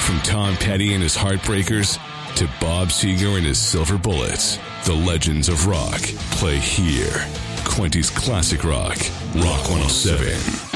From Tom Petty and his Heartbreakers to Bob Seger and his Silver Bullets, the legends of rock play here. Quinty's Classic Rock, Rock 107.